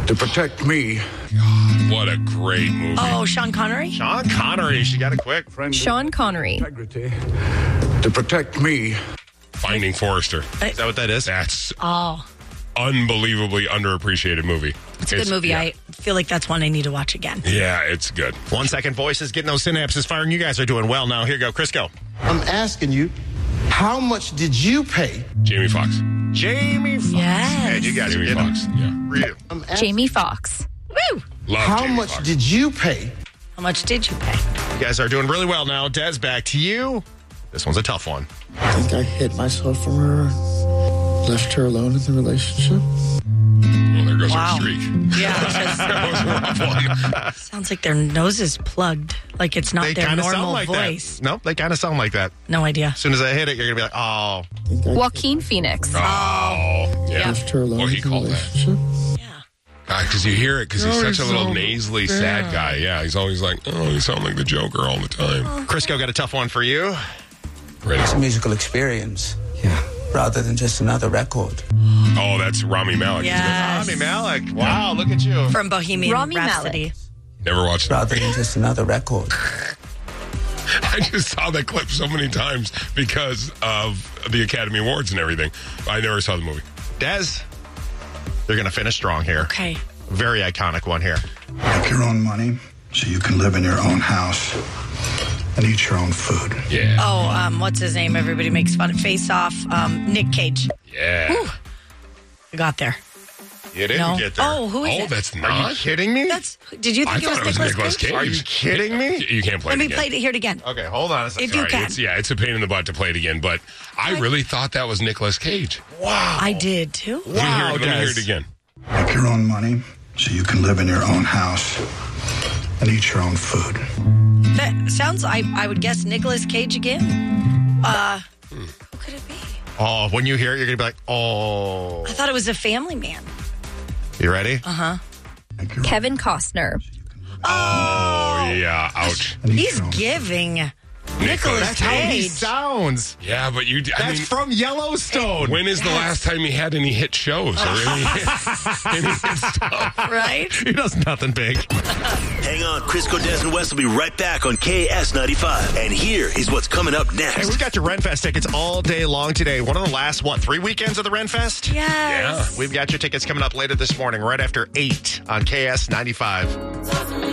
to protect me. What a great movie. Oh, Sean Connery? Sean Connery. She got it quick. Sean Connery. Integrity to protect me. Finding Forrester. Is that what that is? That's Oh, unbelievably underappreciated movie. it's a good movie. Yeah. I feel like that's one I need to watch again. Yeah, it's good. 1 second voices, getting those synapses firing. You guys are doing well now. Here you go. Crisco. I'm asking you, how much did you pay? Jamie Foxx. Jamie Foxx. Yes. Man, you guys are Jamie getting Foxx. Yeah. real. I'm asking, Jamie Foxx. Woo! Love how Jamie much Foxx. did you pay? How much did you pay? You guys are doing really well now. Des, back to you. This one's a tough one. I think I hid myself from her, left her alone in the relationship. Well, there goes Wow. our streak. Yeah, That was a rough one. sounds like their nose is plugged. Like it's not They their kind of sound normal like voice. that. No, they kind of sound like that. No idea. As soon as I hit it, you're going to be like, oh. I think I Joaquin Phoenix. Oh, yeah. left her alone Well, he in the called that. relationship. Yeah. Because you hear it, because he's such a little so nasally, sad guy. Yeah, he's always like, oh, you sound like the Joker all the time. Crisco got a tough one for you. Ready? It's a musical experience Yeah. rather than just another record. Oh, that's Rami Malek. Yes. Rami Malek. Wow, look at you. From Bohemian Rami Rhapsody. Never watched that. Rather than just another record. I just saw that clip so many times because of the Academy Awards and everything. I never saw the movie. Des, you're going to finish strong here. Okay. Very iconic one here. Make your own money so you can live in your own house and eat your own food. Yeah. Oh, what's his name? Everybody makes fun of Face Off. Nick Cage. Yeah. Whew. I got there. You didn't No. get there. Oh, who is Oh, it? that's Are you not. kidding me? Did you I think it was thought it was Nicolas Nicolas Cage? Cage. Are you kidding me? You can't play Let it me again. play it. Hear it again. Okay, hold on a second. If you can. It's a pain in the butt to play it again, but I really thought that was Nicolas Cage. Wow. I did too. Wow, Let me hear it Des. again. Make your own money so you can live in your own house and eat your own food. That sounds. I would guess Nicolas Cage again. Who could it be? Oh, when you hear it, you're going to be like, oh. I thought it was a Family Man. You ready? Make your Kevin Costner. Oh, yeah. Ouch. and eat He's your own food. giving Nicolas That's how he Cage. sounds. Yeah, but you... I That's mean, from Yellowstone. when is the last time he had any hit shows or any hit stuff? Right? He does nothing big. Hang on, Crisco, Des, and Wes will be right back on KS95. And here is what's coming up Hey, next. we've got your Renfest tickets all day long today. One of the last, 3 weekends of the Renfest? Yes. We've got your tickets coming up later this morning, right after 8 on KS95.